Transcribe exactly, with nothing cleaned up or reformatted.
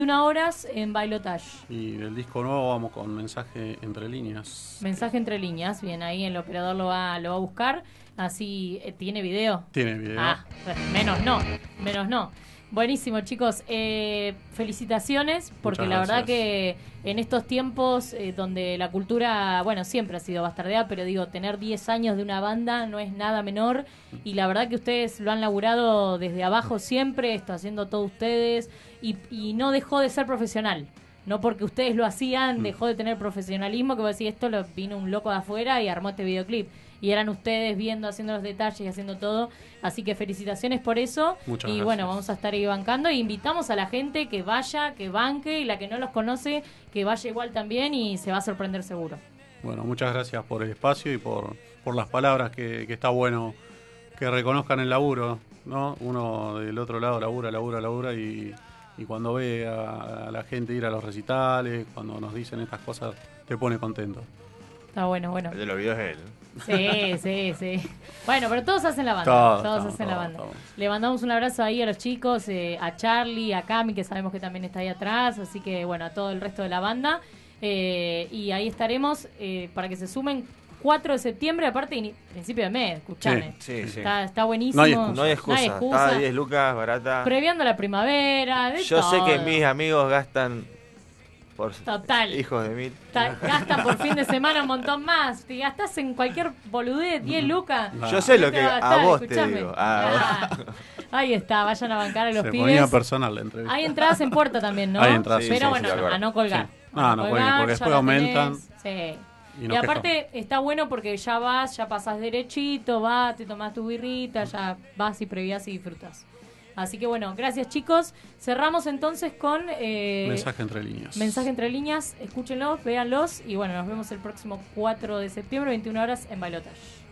veintiuna horas en Bailotage. Y del disco nuevo vamos con Mensaje entre líneas. Mensaje entre líneas, bien, ahí el operador lo va, lo va a buscar. Así, eh, ¿tiene video? Tiene video. Ah, menos no, menos no. Buenísimo, chicos. Eh, felicitaciones, porque la verdad que en estos tiempos eh, donde la cultura, bueno, siempre ha sido bastardeada, pero digo, tener diez años de una banda no es nada menor. Y la verdad que ustedes lo han laburado desde abajo siempre, está haciendo todo ustedes, y, y no dejó de ser profesional. No porque ustedes lo hacían, dejó de tener profesionalismo, que vos decís, esto lo vino un loco de afuera y armó este videoclip. Y eran ustedes viendo, haciendo los detalles y haciendo todo. Así que felicitaciones por eso. Muchas y gracias. Bueno, vamos a estar ahí bancando. E invitamos a la gente que vaya, que banque, y la que no los conoce, que vaya igual también y se va a sorprender seguro. Bueno, muchas gracias por el espacio y por, por las palabras, que, que está bueno que reconozcan el laburo, ¿no? Uno del otro lado labura, labura, labura y, y cuando ve a, a la gente ir a los recitales, cuando nos dicen estas cosas, te pone contento. Está bueno, bueno. El de los videos es él. Sí, sí, sí. Bueno, pero todos hacen la banda. Todo, todos todo, hacen todo, la banda. todo. Le mandamos un abrazo ahí a los chicos, eh, a Charlie, a Cami, que sabemos que también está ahí atrás. Así que, bueno, a todo el resto de la banda. Eh, y ahí estaremos eh, para que se sumen cuatro de septiembre, aparte, in- principio de mes, escuchame. Sí, sí. Está, está buenísimo. No hay excusa. No hay excusa. Está a diez lucas, barata. Previando la primavera, de Yo todo. sé que mis amigos gastan por Total. hijos de mil. Ta- gastan por fin de semana un montón más. Te gastás en cualquier boludez, diez lucas. Yo sé lo ¿Qué que te va a gastar? vos te Escuchame. digo. Ah, Ah, ahí está, vayan a bancar a los Se pibes. ponía personal la entrevista. Hay entradas en puerta también, ¿no? Hay entradas, sí, Pero sí, bueno, sí, claro. a no colgar. Sí. No, no cuelguen, porque ya después la aumentan. tenés. Sí. Y Y, nos aparte está bueno porque ya vas, ya pasás derechito, vas, te tomás tu birrita, ya vas y prevías y disfrutas. Así que bueno, gracias chicos. Cerramos entonces con eh, Mensaje entre líneas. Mensaje entre líneas. Escúchenlos, véanlos y bueno, nos vemos el próximo cuatro de septiembre, veintiuna horas en Bailotage.